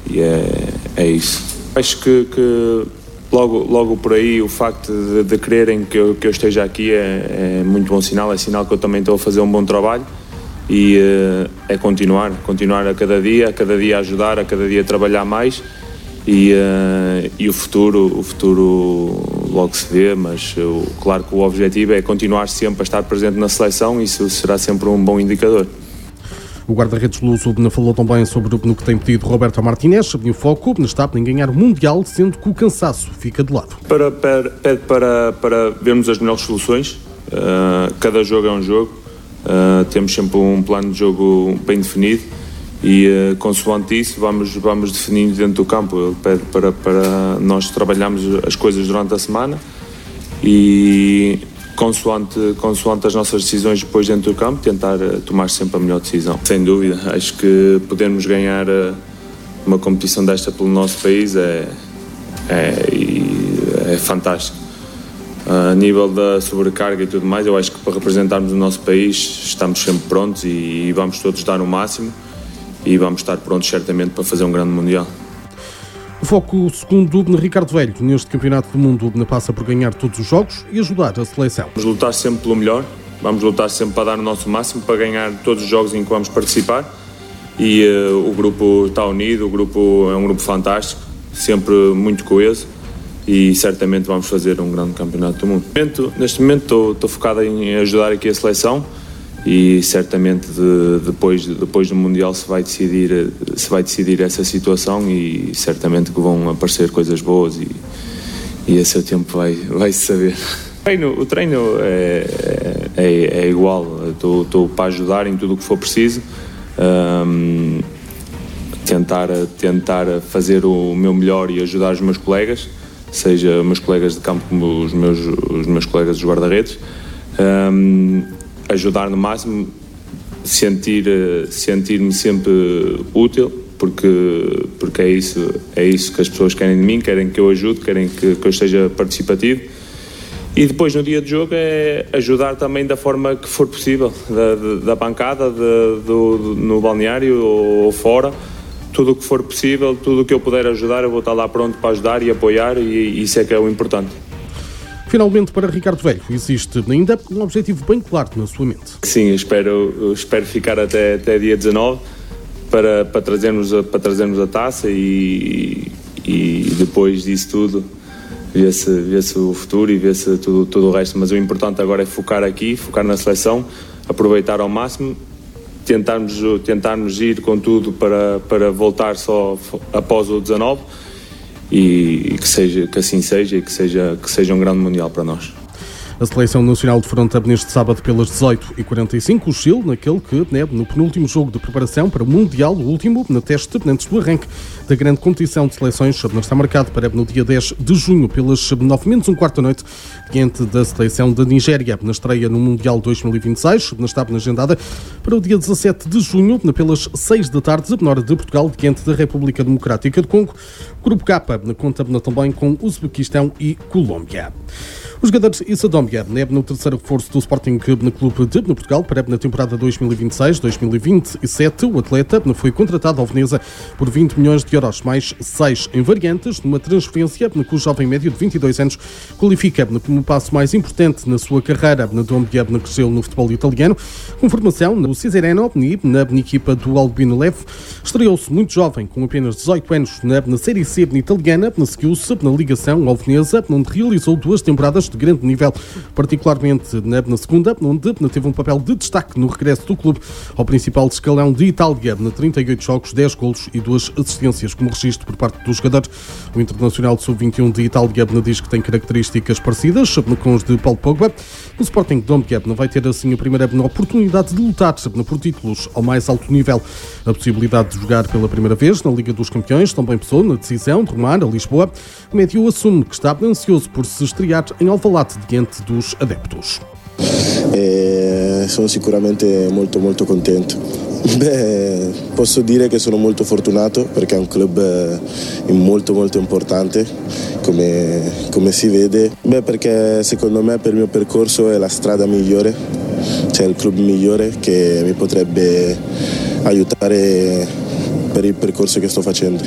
é isso. Acho que logo por aí o facto de quererem que eu esteja aqui é muito bom sinal, é sinal que eu também estou a fazer um bom trabalho e é continuar a cada dia a ajudar, a cada dia a trabalhar mais e o futuro logo se vê, mas claro que o objetivo é continuar sempre a estar presente na seleção e isso será sempre um bom indicador. O guarda-redes luso falou também sobre o que tem pedido Roberto Martínez, o foco está em ganhar o Mundial, sendo que o cansaço fica de lado. Pede para vermos as melhores soluções, cada jogo é um jogo, temos sempre um plano de jogo bem definido e consoante isso vamos definindo dentro do campo. Ele pede para nós trabalharmos as coisas durante a semana e consoante as nossas decisões depois dentro do campo, tentar tomar sempre a melhor decisão. Sem dúvida, acho que podermos ganhar uma competição desta pelo nosso país é fantástico. A nível da sobrecarga e tudo mais, eu acho que para representarmos o nosso país estamos sempre prontos e vamos todos dar o máximo e vamos estar prontos certamente para fazer um grande Mundial. O foco, segundo Ricardo Velho, neste Campeonato do Mundo passa por ganhar todos os jogos e ajudar a seleção. Vamos lutar sempre pelo melhor, vamos lutar sempre para dar o nosso máximo, para ganhar todos os jogos em que vamos participar e o grupo está unido, o grupo é um grupo fantástico, sempre muito coeso e certamente vamos fazer um grande Campeonato do Mundo. Neste momento estou focado em ajudar aqui a seleção e certamente depois do Mundial se vai decidir essa situação e certamente que vão aparecer coisas boas e a seu tempo vai-se saber. O treino é igual, estou para ajudar em tudo o que for preciso, tentar fazer o meu melhor e ajudar os meus colegas, seja meus colegas de campo como os meus colegas dos guarda-redes, ajudar no máximo, sentir-me sempre útil, porque é isso que as pessoas querem de mim, querem que eu ajude, querem que eu esteja participativo. E depois no dia de jogo é ajudar também da forma que for possível, da bancada, no balneário ou fora, tudo o que for possível, tudo o que eu puder ajudar, eu vou estar lá pronto para ajudar e apoiar e isso é que é o importante. Finalmente, para Ricardo Velho, existe ainda um objetivo bem claro na sua mente. Sim, eu espero ficar até dia 19 para trazermos a taça e depois disso tudo ver-se o futuro e ver-se tudo o resto. Mas o importante agora é focar na seleção, aproveitar ao máximo, tentarmos ir com tudo para voltar só após o 19 e que assim seja e que seja um grande Mundial para nós. A Seleção Nacional defronta neste sábado pelas 18h45 o Chile, naquele que, no penúltimo jogo de preparação para o Mundial, o último, na teste, antes do arranque da grande competição de seleções, está marcado para no dia 10 de junho, pelas 9:15 da noite, diante da seleção da Nigéria, na estreia no Mundial 2026, está agendada para o dia 17 de junho, pelas 6 da tarde, na hora de Portugal, diante da República Democrática do Congo. O Grupo K conta também com Uzbequistão e Colômbia. Os jogadores Issa Doumbia no terceiro reforço do Sporting Clube de Portugal para na temporada 2026-2027. O atleta foi contratado ao Veneza por 20 milhões de euros, mais 6 em variantes, numa transferência que o jovem médio de 22 anos qualifica como o passo mais importante na sua carreira. Doumbia cresceu no futebol italiano, com formação no Cesareno e na equipa do Albino Lev. Estreou-se muito jovem, com apenas 18 anos, na Série C italiana, seguiu-se na ligação ao Veneza, onde realizou 2 temporadas de grande nível, particularmente na segunda, onde teve um papel de destaque no regresso do clube ao principal escalão de Itália, 38 jogos, 10 golos e 2 assistências como registro por parte do jogador. O internacional de sub-21 de Itália diz que tem características parecidas com os de Paulo Pogba. O Sporting Doumbia vai ter assim a primeira oportunidade de lutar por títulos ao mais alto nível. A possibilidade de jogar pela primeira vez na Liga dos Campeões também pesou na decisão de rumar a Lisboa. O médio assume que está ansioso por se estrear em Alvalade diante dos adeptos. Sono sicuramente molto contento. Posso dire che sono molto fortunato perché è un club molto importante, come si vede. Perché secondo me per il mio percorso è la strada migliore, cioè il club migliore che mi potrebbe aiutare per il percorso che sto facendo.